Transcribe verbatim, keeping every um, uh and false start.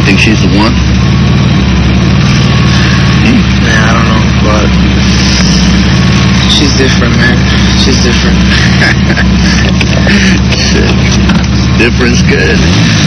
think she's the one? Hmm. Yeah, I don't know, but she's different, man. She's different. Shit. Different's good.